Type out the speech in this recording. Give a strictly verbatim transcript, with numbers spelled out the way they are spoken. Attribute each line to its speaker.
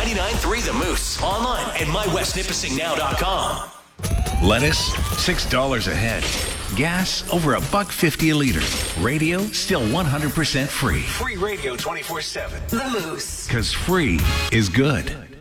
Speaker 1: ninety-nine point three The Moose. Online at my west nipissing now dot com.
Speaker 2: Lettuce, six dollars a head. Gas, over a buck fifty a liter. Radio, still one hundred percent free.
Speaker 1: Free radio twenty-four seven.
Speaker 3: The Moose.
Speaker 2: Because free is good.